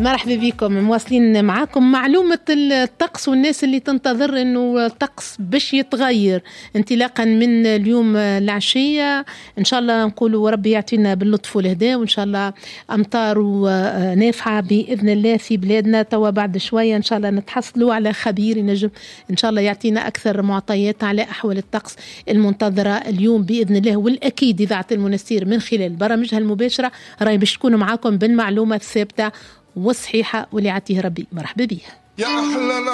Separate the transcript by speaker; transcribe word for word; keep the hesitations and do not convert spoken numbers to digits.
Speaker 1: مرحبا بكم، مواصلين معاكم معلومة الطقس والناس اللي تنتظر انه الطقس باش يتغير انطلاقا من اليوم العشية. ان شاء الله نقولوا ربي يعطينا باللطف والهداء، وان شاء الله امطار نافعة باذن الله في بلادنا. توا بعد شوية ان شاء الله نتحصلوا على خبير ينجم ان شاء الله يعطينا اكثر معطيات على احوال الطقس المنتظرة اليوم باذن الله. والاكيد اذاعة المنستير من خلال برامجها المباشرة راهي باش تكون معاكم بالمعلومة الثابتة والصحيحة واللي عطيه ربي. مرحبا بيه.